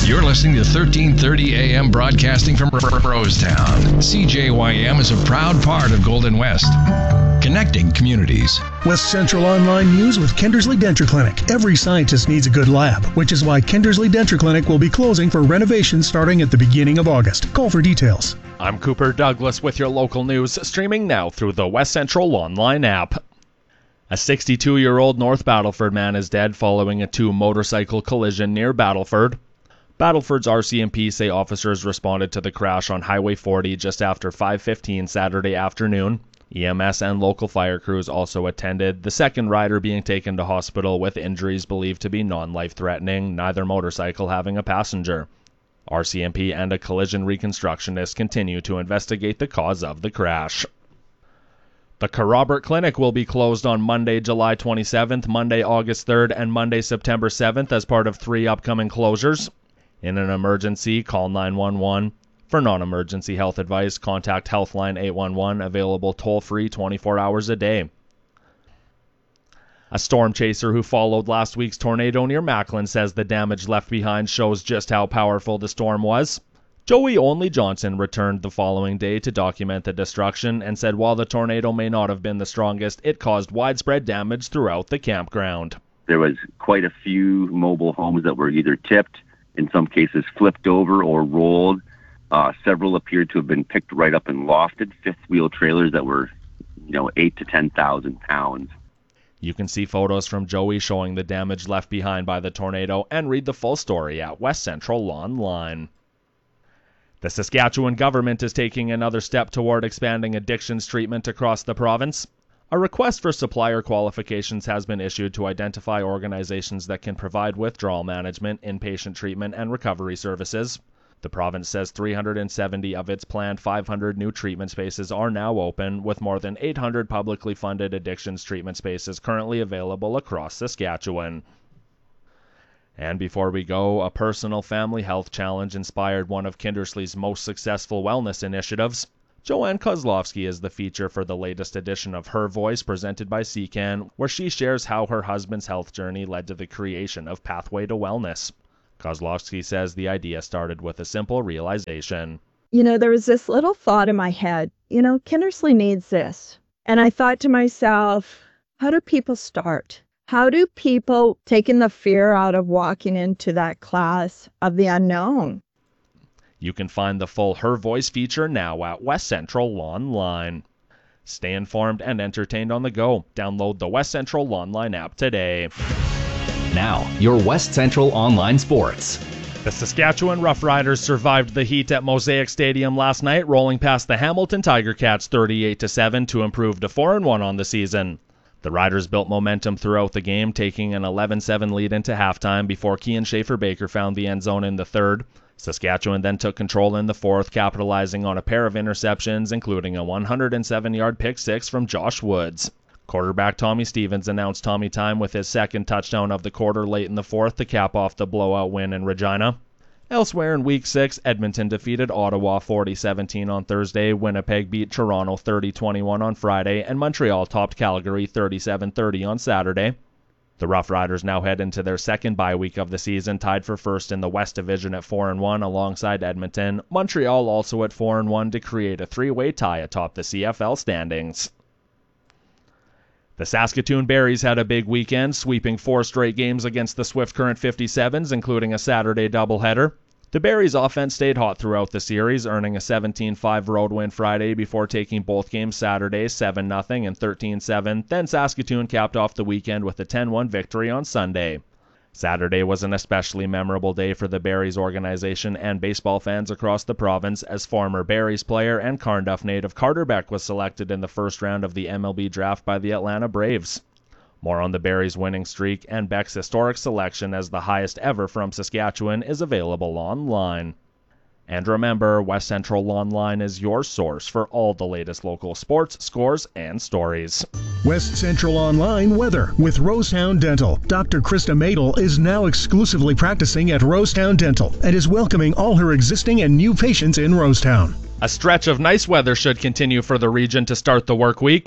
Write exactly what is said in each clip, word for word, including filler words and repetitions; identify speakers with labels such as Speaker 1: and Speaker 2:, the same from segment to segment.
Speaker 1: You're listening to thirteen thirty A M broadcasting from Rosetown. C J Y M is a proud part of Golden West, connecting communities.
Speaker 2: West Central Online News with Kindersley Denture Clinic. Every scientist needs a good lab, which is why Kindersley Denture Clinic will be closing for renovation starting at the beginning of August. Call for details.
Speaker 3: I'm Cooper Douglas with your local news, streaming now through the West Central Online app. A sixty-two-year-old North Battleford man is dead following a two-motorcycle collision near Battleford. Battleford's R C M P say officers responded to the crash on Highway forty just after five fifteen Saturday afternoon. E M S and local fire crews also attended, the second rider being taken to hospital with injuries believed to be non-life-threatening, neither motorcycle having a passenger. R C M P and a collision reconstructionist continue to investigate the cause of the crash. The Kerrobert Clinic will be closed on Monday, July twenty-seventh, Monday, August third, and Monday, September seventh as part of three upcoming closures. In an emergency, call nine one one. For non-emergency health advice, contact Healthline eight one one, available toll-free twenty-four hours a day. A storm chaser who followed last week's tornado near Macklin says the damage left behind shows just how powerful the storm was. Joey Only Johnson returned the following day to document the destruction and said while the tornado may not have been the strongest, it caused widespread damage throughout the campground.
Speaker 4: There was quite a few mobile homes that were either tipped, in some cases flipped over or rolled. Uh, several appeared to have been picked right up and lofted, fifth-wheel trailers that were, you know, eight to ten thousand pounds.
Speaker 3: You can see photos from Joey showing the damage left behind by the tornado and read the full story at West Central Online. The Saskatchewan government is taking another step toward expanding addictions treatment across the province. A request for supplier qualifications has been issued to identify organizations that can provide withdrawal management, inpatient treatment, and recovery services. The province says three hundred seventy of its planned five hundred new treatment spaces are now open, with more than eight hundred publicly funded addictions treatment spaces currently available across Saskatchewan. And before we go, a personal family health challenge inspired one of Kindersley's most successful wellness initiatives. Joanne Kozlowski is the feature for the latest edition of Her Voice, presented by C C A N, where she shares how her husband's health journey led to the creation of Pathway to Wellness. Kozlowski says the idea started with a simple realization.
Speaker 5: You know, there was this little thought in my head, you know, Kindersley needs this. And I thought to myself, how do people start? How do people taking the fear out of walking into that class of the unknown?
Speaker 3: You can find the full Her Voice feature now at West Central Online. Stay informed and entertained on the go. Download the West Central Online app today.
Speaker 6: Now, your West Central Online Sports.
Speaker 3: The Saskatchewan Roughriders survived the heat at Mosaic Stadium last night, rolling past the Hamilton Tiger Cats thirty-eight to seven to improve to four and one on the season. The Riders built momentum throughout the game, taking an eleven seven lead into halftime before Kian Schaefer-Baker found the end zone in the third. Saskatchewan then took control in the fourth, capitalizing on a pair of interceptions, including a one hundred seven-yard pick six from Josh Woods. Quarterback Tommy Stevens announced Tommy time with his second touchdown of the quarter late in the fourth to cap off the blowout win in Regina. Elsewhere in Week six, Edmonton defeated Ottawa forty seventeen on Thursday, Winnipeg beat Toronto thirty twenty-one on Friday, and Montreal topped Calgary thirty-seven thirty on Saturday. The Rough Riders now head into their second bye week of the season, tied for first in the West Division at four and one alongside Edmonton. Montreal also at four and one to create a three-way tie atop the C F L standings. The Saskatoon Berries had a big weekend, sweeping four straight games against the Swift Current fifty-sevens, including a Saturday doubleheader. The Berries' offense stayed hot throughout the series, earning a seventeen five road win Friday before taking both games Saturday seven nothing and thirteen seven. Then Saskatoon capped off the weekend with a ten one victory on Sunday. Saturday was an especially memorable day for the Berries organization and baseball fans across the province, as former Berries player and Carnduff native Carter Beck was selected in the first round of the M L B draft by the Atlanta Braves. More on the Berries' winning streak and Beck's historic selection as the highest ever from Saskatchewan is available online. And remember, West Central Online is your source for all the latest local sports, scores, and stories.
Speaker 2: West Central Online weather with Rosetown Dental. Doctor Krista Madel is now exclusively practicing at Rosetown Dental and is welcoming all her existing and new patients in Rosetown.
Speaker 3: A stretch of nice weather should continue for the region to start the work week.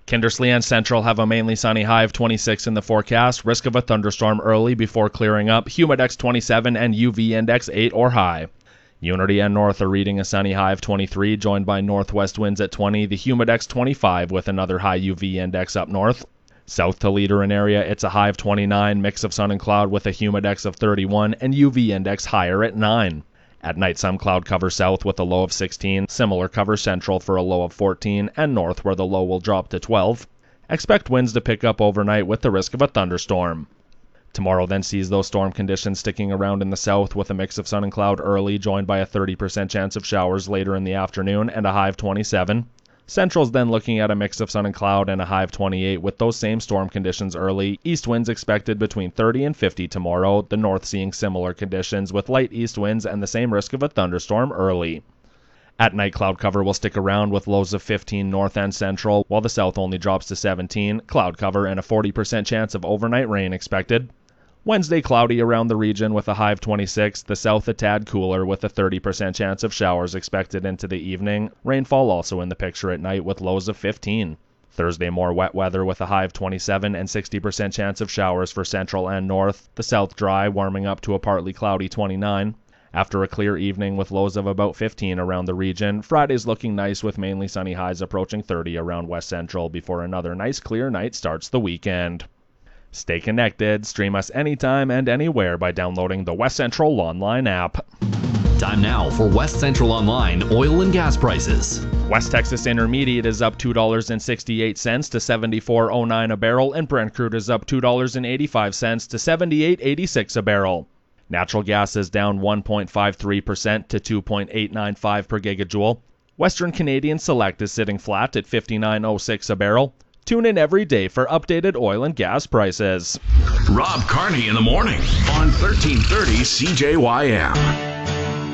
Speaker 3: Kindersley and Central have a mainly sunny high of twenty-six in the forecast, risk of a thunderstorm early before clearing up, humidex twenty-seven and U V index eight or high. Unity and North are reading a sunny high of twenty-three, joined by northwest winds at twenty, the humidex twenty-five with another high U V index up north. South to Leader and area, it's a high of twenty-nine, mix of sun and cloud with a humidex of thirty-one and U V index higher at nine. At night, some cloud cover south with a low of sixteen, similar cover central for a low of fourteen, and north where the low will drop to twelve. Expect winds to pick up overnight with the risk of a thunderstorm. Tomorrow then sees those storm conditions sticking around in the south with a mix of sun and cloud early, joined by a thirty percent chance of showers later in the afternoon and a high of twenty-seven. Central's then looking at a mix of sun and cloud and a high of twenty-eight with those same storm conditions early. East winds expected between thirty and fifty tomorrow, the north seeing similar conditions with light east winds and the same risk of a thunderstorm early. At night, cloud cover will stick around with lows of fifteen north and central, while the south only drops to seventeen, cloud cover and a forty percent chance of overnight rain expected. Wednesday, cloudy around the region with a high of twenty-six, the south a tad cooler with a thirty percent chance of showers expected into the evening. Rainfall also in the picture at night with lows of fifteen. Thursday, more wet weather with a high of twenty-seven and sixty percent chance of showers for central and north. The south dry, warming up to a partly cloudy twenty-nine. After a clear evening with lows of about fifteen around the region, Friday's looking nice with mainly sunny highs approaching thirty around west central before another nice clear night starts the weekend. Stay connected. Stream us anytime and anywhere by downloading the West Central Online app.
Speaker 6: Time now for West Central Online oil and gas prices.
Speaker 3: West Texas Intermediate is up two dollars and sixty-eight cents to seventy-four oh nine a barrel, and Brent crude is up two dollars and eighty-five cents to seventy-eight eighty-six a barrel. Natural gas is down one point five three percent to two point eight nine five per gigajoule. Western Canadian Select is sitting flat at fifty-nine oh six a barrel. Tune in every day for updated oil and gas prices.
Speaker 1: Rob Carney in the morning on thirteen thirty C J Y M.